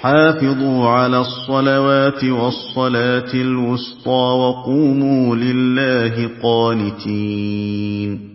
حافظوا على الصلوات والصلاة الوسطى وقوموا لله قانتين